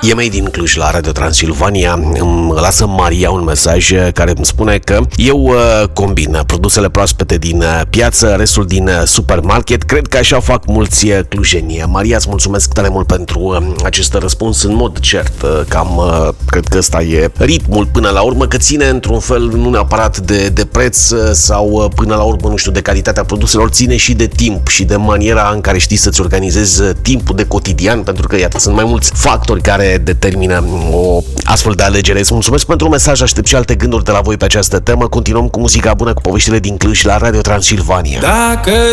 E din Cluj la Radio Transilvania. Îmi lasă Maria un mesaj care îmi spune că eu combin produsele proaspete din piață, restul din supermarket. Cred că așa fac mulți clujeni. Maria, îți mulțumesc tare mult pentru acest răspuns. În mod cert, cred că ăsta e ritmul până la urmă, că ține într-un fel nu neapărat de preț sau până la urmă, nu știu, de calitatea produselor, ține și de timp și de maniera în care știi să-ți organizezi timpul de cotidian, pentru că, iată, sunt mai mulți factori care determină o astfel de alegere. Îți mulțumesc pentru un mesaj, aștept și alte gânduri de la voi pe această temă. Continuăm cu muzica bună, cu poveștile din Cluj la Radio Transilvania. Dacă